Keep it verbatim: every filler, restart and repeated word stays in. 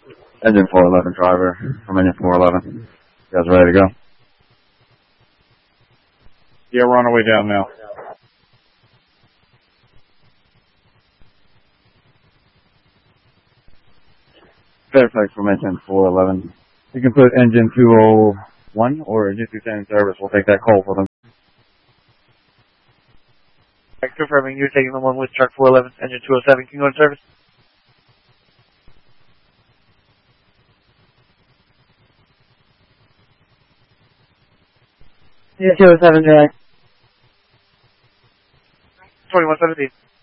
Engine four eleven driver from engine four eleven. You guys ready to go? Yeah, we're on our way down now. Fairfax from engine four eleven. You can put engine two oh one or engine two ten in service. We'll take that call for them. Confirming you're taking the one with truck four eleven, engine two oh seven. Can you go in service? Yeah, two oh seven, Jack. twenty-one seventeen.